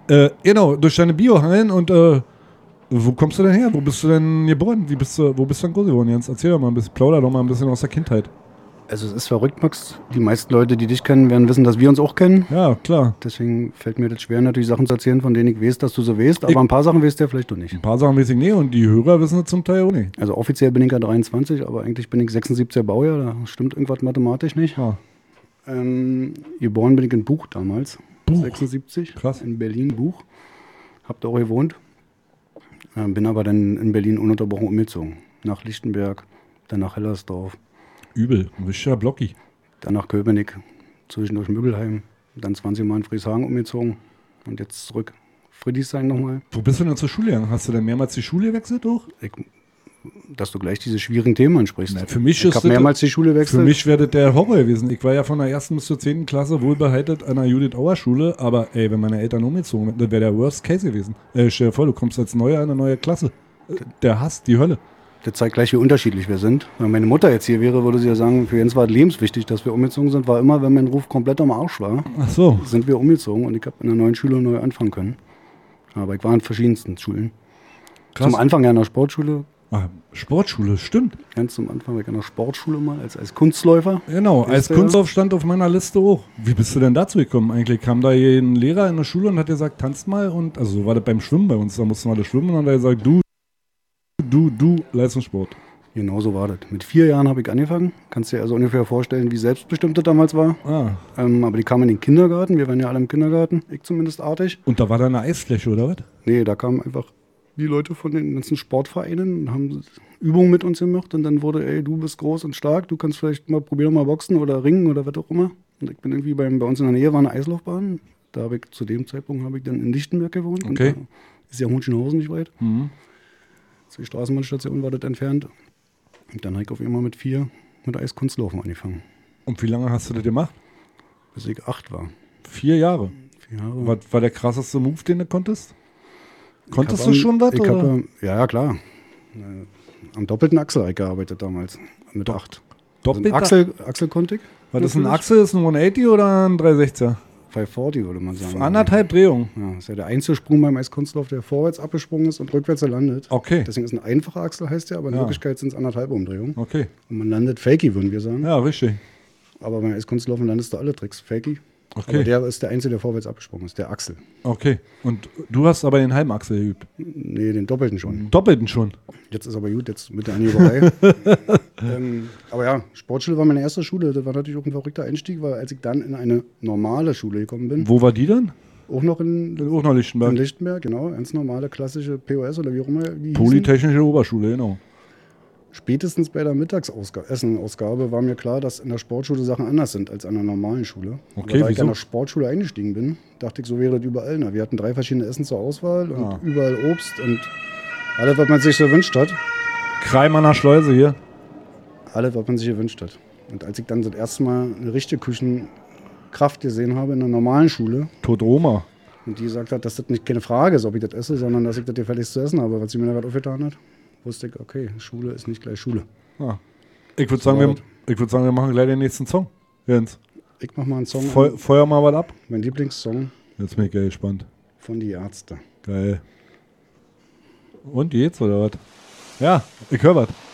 Genau, durch deine Bio hangeln und wo kommst du denn her? Wo bist du denn geboren? Wo bist du denn groß geworden, Jens? Erzähl doch mal ein bisschen, plauder doch mal ein bisschen aus der Kindheit. Also es ist verrückt, Max. Die meisten Leute, die dich kennen, werden wissen, dass wir uns auch kennen. Ja, klar. Deswegen fällt mir das schwer, natürlich Sachen zu erzählen, von denen ich weiß, dass du so weißt. Aber ein paar Sachen weißt du ja vielleicht doch nicht. Ein paar Sachen weiß ich nicht und die Hörer wissen es zum Teil auch nicht. Also offiziell bin ich ja 23, aber eigentlich bin ich 76er Baujahr. Da stimmt irgendwas mathematisch nicht. Ja. Geboren bin ich in Buch damals. Buch. 76. Krass. In Berlin, Buch. Hab da auch gewohnt. Bin aber dann in Berlin ununterbrochen umgezogen. Nach Lichtenberg, dann nach Hellersdorf. Übel. Ein richtiger Blocki. Dann nach Köpenick, zwischendurch Müggelheim. Dann 20 Mal in Frieshagen umgezogen. Und jetzt zurück. Friedrichshain nochmal. Wo bist du denn zur Schule gegangen? Hast du denn mehrmals die Schule gewechselt auch? Dass du gleich diese schwierigen Themen ansprichst. Na, für mich ich habe mehrmals die Schule gewechselt. Für mich wäre das der Horror gewesen. Ich war ja von der 1. bis zur 10. Klasse wohlbehalten an der Judith-Auer-Schule, aber ey, wenn meine Eltern umgezogen wären, das wäre der Worst Case gewesen. Stell dir vor, du kommst als Neuer in eine neue Klasse. Der Hass, die Hölle. Das zeigt gleich, wie unterschiedlich wir sind. Wenn meine Mutter jetzt hier wäre, würde sie ja sagen, für Jens war es lebenswichtig, dass wir umgezogen sind. War immer, wenn mein Ruf komplett am Arsch war, ach so, sind wir umgezogen und ich habe in einer neuen Schule neu anfangen können. Aber ich war in verschiedensten Schulen. krass. Zum Anfang ja in der Sportschule. Sportschule, stimmt. Ganz zum Anfang war ich in der Sportschule mal als Kunstläufer. Genau, als du Kunstlauf stand auf meiner Liste auch. Wie bist du denn dazu gekommen eigentlich? Kam da hier ein Lehrer in der Schule und hat gesagt, tanzt mal und, also so war das beim Schwimmen bei uns, da mussten wir alle schwimmen und dann hat er gesagt, du, Leistungssport. Genau so war das. Mit 4 Jahren habe ich angefangen. Kannst dir also ungefähr vorstellen, wie selbstbestimmt das damals war. Aber die kamen in den Kindergarten. Wir waren ja alle im Kindergarten, ich zumindest artig. Und da war da eine Eisfläche, oder was? Nee, da kamen einfach die Leute von den ganzen Sportvereinen und haben Übungen mit uns gemacht. Und dann wurde, ey, du bist groß und stark, du kannst vielleicht mal probieren, mal boxen oder ringen oder was auch immer. Und ich bin irgendwie bei uns in der Nähe war eine Eislaufbahn. Da habe ich zu dem Zeitpunkt dann in Lichtenberg gewohnt. Okay. Und da ist ja Hohenschönhausen nicht weit. Mhm. 2 Straßenbahnstationen war das entfernt. Und dann habe ich auf einmal mit 4 mit Eiskunstlaufen angefangen. Und wie lange hast du das gemacht? Bis ich 8 war. 4 Jahre. 4 Jahre. Was war der krasseste Move, den du konntest? Konntest du schon was? Ja, klar. Am doppelten Achsel habe ich gearbeitet damals. Mit 8. Doppelter? Also Achsel konnte ich. Was ist ein Achsel? Ist ein 180 oder ein 360er? 540 würde man sagen. 1,5 Drehungen. Ja, das ist ja der Einzelsprung beim Eiskunstlauf, der vorwärts abgesprungen ist und rückwärts landet. Okay. Deswegen ist ein einfacher Achsel, heißt der, aber in Wirklichkeit sind es 1,5 Umdrehungen. Okay. Und man landet fakey, würden wir sagen. Ja, richtig. Aber beim Eiskunstlaufen landest du alle Tricks fakey. Okay. Aber der ist der Einzige, der vorwärts abgesprungen ist, der Achsel. Okay. Und du hast aber den halben Achsel geübt? Nee, den doppelten schon. Doppelten schon? Jetzt ist aber gut, jetzt mit der Angeberei. Aber ja, Sportschule war meine erste Schule. Das war natürlich auch ein verrückter Einstieg, weil als ich dann in eine normale Schule gekommen bin. Wo war die dann? Auch noch in Lichtenberg. In Lichtenberg, genau. Ganz normale, klassische POS oder wie auch immer die hießen. Polytechnische Oberschule, genau. Spätestens bei der Mittagsessenausgabe war mir klar, dass in der Sportschule Sachen anders sind als an der normalen Schule. Okay, da ich wieso? an der Sportschule eingestiegen bin, dachte ich, so wäre das überall. Na, wir hatten 3 verschiedene Essen zur Auswahl und überall Obst und alles, was man sich so gewünscht hat. Kreimanner Schleuse hier. Alles, was man sich gewünscht hat. Und als ich dann das erste Mal eine richtige Küchenkraft gesehen habe in einer normalen Schule. Tod Roma. Und die gesagt hat, dass das nicht keine Frage ist, ob ich das esse, sondern dass ich das gefälligst zu essen habe, was sie mir da gerade aufgetan hat. Wusste ich, okay, Schule ist nicht gleich Schule. Ja. Ich würde sagen, wir machen gleich den nächsten Song. Jens. Ich mach mal einen Song. Feuer mal was ab. Mein Lieblingssong. Jetzt bin ich geil gespannt. Von Die Ärzte. Geil. Und geht's oder was? Ja, ich höre was.